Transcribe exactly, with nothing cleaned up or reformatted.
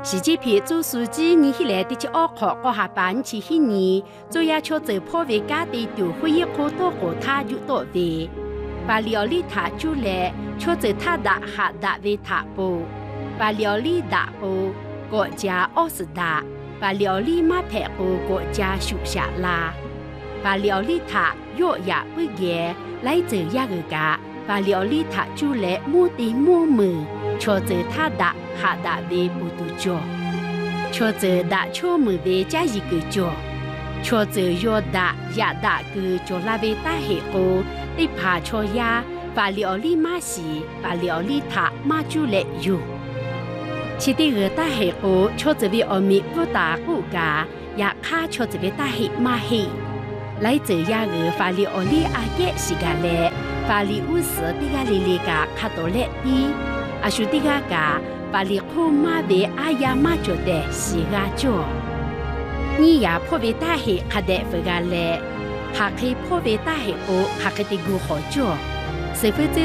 习近平总书记二起来的去奥考高下班去一年，主要朝走破为家的都会议课多过他有多位，把料理他就来，朝走他打下打为他步，把料理打步国家二十大，把料理马排步国家数下啦，把料理他越也不严，来走呀个家，把料理他就来目的目门。朝着他打下打为不度脚，朝着打敲门为加一个脚，朝着要打也打个脚拉为打黑锅，你爬朝呀，把料理马西，把料理他马就来用。其他个打黑锅，朝着为阿米不打骨架，也卡朝着为打黑马黑。来这样个法律阿里阿杰是个嘞，法律乌斯的个里里个卡多来的。阿叔的个个把你苦马为阿呀马做的是个做，你也破为大黑还得分个嘞，还可以破为大黑哦，还可以过好做，是否这